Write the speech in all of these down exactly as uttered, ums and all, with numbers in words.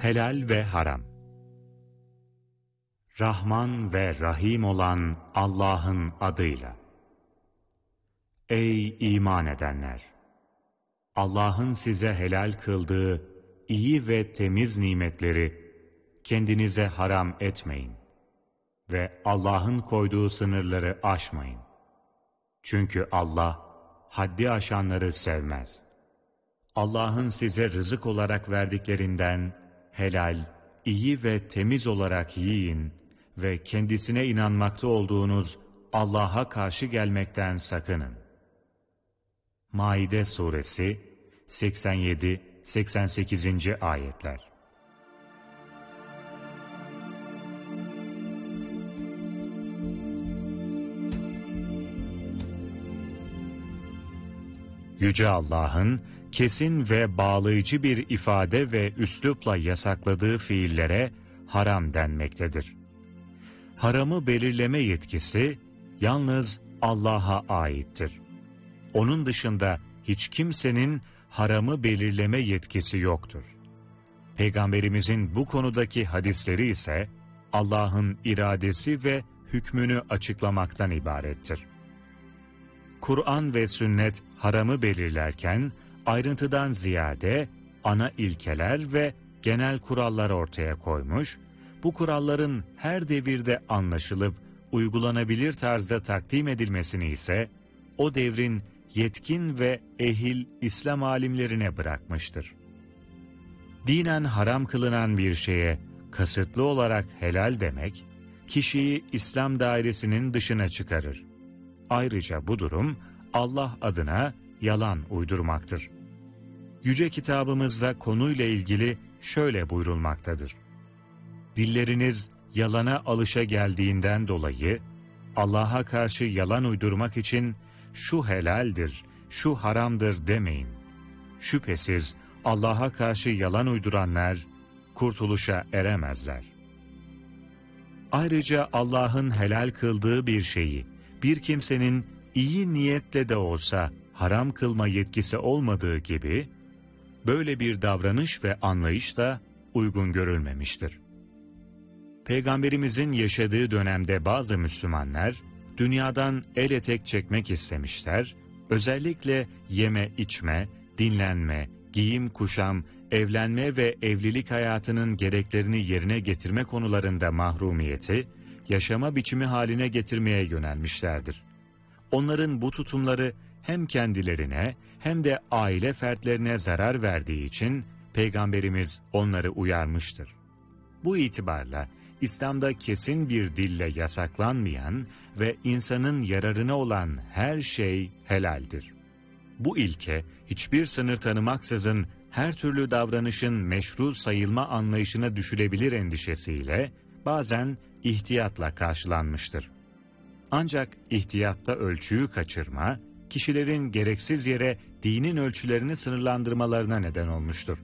Helal ve haram. Rahman ve Rahim olan Allah'ın adıyla. Ey iman edenler! Allah'ın size helal kıldığı iyi ve temiz nimetleri kendinize haram etmeyin ve Allah'ın koyduğu sınırları aşmayın. Çünkü Allah haddi aşanları sevmez. Allah'ın size rızık olarak verdiklerinden helal, iyi ve temiz olarak yiyin ve kendisine inanmakta olduğunuz Allah'a karşı gelmekten sakının. Maide Suresi seksen yedi seksen sekizinci ayetler. Yüce Allah'ın kesin ve bağlayıcı bir ifade ve üslupla yasakladığı fiillere haram denmektedir. Haramı belirleme yetkisi yalnız Allah'a aittir. Onun dışında hiç kimsenin haramı belirleme yetkisi yoktur. Peygamberimizin bu konudaki hadisleri ise Allah'ın iradesi ve hükmünü açıklamaktan ibarettir. Kur'an ve sünnet haramı belirlerken ayrıntıdan ziyade ana ilkeler ve genel kurallar ortaya koymuş, bu kuralların her devirde anlaşılıp uygulanabilir tarzda takdim edilmesini ise o devrin yetkin ve ehil İslam alimlerine bırakmıştır. Dinen haram kılınan bir şeye kasıtlı olarak helal demek, kişiyi İslam dairesinin dışına çıkarır. Ayrıca bu durum Allah adına yalan uydurmaktır. Yüce kitabımızda konuyla ilgili şöyle buyurulmaktadır. Dilleriniz yalana alışa geldiğinden dolayı Allah'a karşı yalan uydurmak için şu helaldir, şu haramdır demeyin. Şüphesiz Allah'a karşı yalan uyduranlar kurtuluşa eremezler. Ayrıca Allah'ın helal kıldığı bir şeyi bir kimsenin iyi niyetle de olsa haram kılma yetkisi olmadığı gibi, böyle bir davranış ve anlayış da uygun görülmemiştir. Peygamberimizin yaşadığı dönemde bazı Müslümanlar, dünyadan el etek çekmek istemişler, özellikle yeme içme, dinlenme, giyim kuşam, evlenme ve evlilik hayatının gereklerini yerine getirme konularında mahrumiyeti, yaşama biçimi haline getirmeye yönelmişlerdir. Onların bu tutumları hem kendilerine hem de aile fertlerine zarar verdiği için Peygamberimiz onları uyarmıştır. Bu itibarla İslam'da kesin bir dille yasaklanmayan ve insanın yararına olan her şey helaldir. Bu ilke hiçbir sınır tanımaksızın her türlü davranışın meşru sayılma anlayışına düşülebilir endişesiyle bazen ihtiyatla karşılanmıştır. Ancak ihtiyatta ölçüyü kaçırma, kişilerin gereksiz yere dinin ölçülerini sınırlandırmalarına neden olmuştur.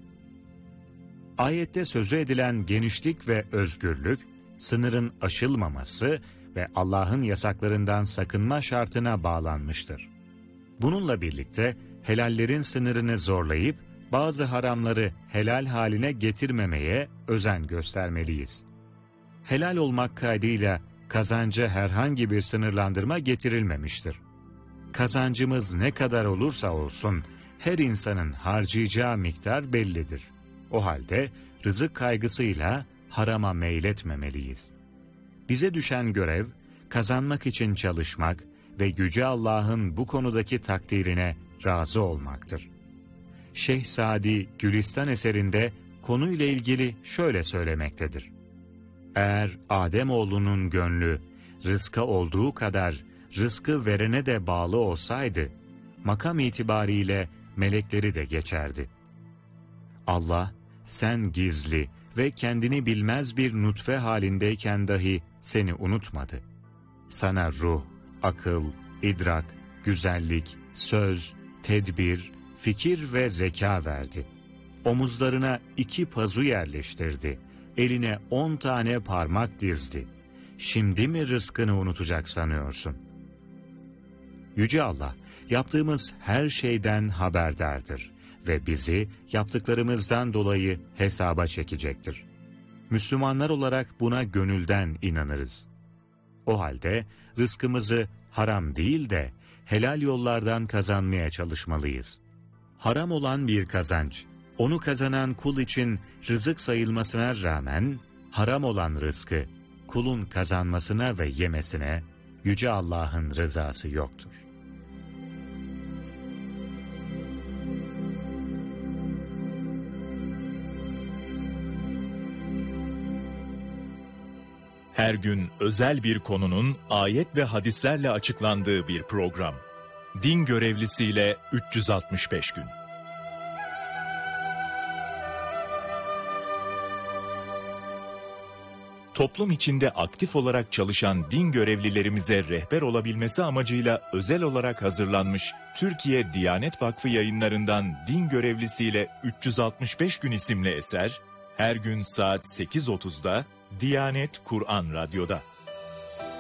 Ayette sözü edilen genişlik ve özgürlük, sınırın aşılmaması ve Allah'ın yasaklarından sakınma şartına bağlanmıştır. Bununla birlikte helallerin sınırını zorlayıp bazı haramları helal haline getirmemeye özen göstermeliyiz. Helal olmak kaydıyla kazanca herhangi bir sınırlandırma getirilmemiştir. Kazancımız ne kadar olursa olsun her insanın harcayacağı miktar bellidir. O halde rızık kaygısıyla harama meyletmemeliyiz. Bize düşen görev, kazanmak için çalışmak ve Yüce Allah'ın bu konudaki takdirine razı olmaktır. Şeyh Sadi Gülistan eserinde konuyla ilgili şöyle söylemektedir. Eğer Ademoğlunun gönlü rızka olduğu kadar rızkı verene de bağlı olsaydı, makam itibariyle melekleri de geçerdi. Allah, sen gizli ve kendini bilmez bir nutfe halindeyken dahi seni unutmadı. Sana ruh, akıl, idrak, güzellik, söz, tedbir, fikir ve zeka verdi. Omuzlarına iki pazu yerleştirdi. Eline on tane parmak dizdi. Şimdi mi rızkını unutacak sanıyorsun? Yüce Allah, yaptığımız her şeyden haberdardır ve bizi yaptıklarımızdan dolayı hesaba çekecektir. Müslümanlar olarak buna gönülden inanırız. O halde rızkımızı haram değil de helal yollardan kazanmaya çalışmalıyız. Haram olan bir kazanç, onu kazanan kul için rızık sayılmasına rağmen, haram olan rızkı, kulun kazanmasına ve yemesine Yüce Allah'ın rızası yoktur. Her gün özel bir konunun ayet ve hadislerle açıklandığı bir program. Din görevlisiyle üç yüz altmış beş gün. Toplum içinde aktif olarak çalışan din görevlilerimize rehber olabilmesi amacıyla özel olarak hazırlanmış Türkiye Diyanet Vakfı yayınlarından Din Görevlisiyle üç yüz altmış beş gün isimli eser, her gün saat sekiz otuzda Diyanet Kur'an Radyo'da.